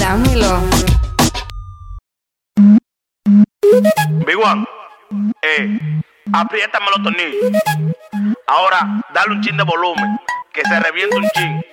Dámelo. Big One, apriétame los tornillos. Ahora, dale un chin de volumen, que se reviente un chin.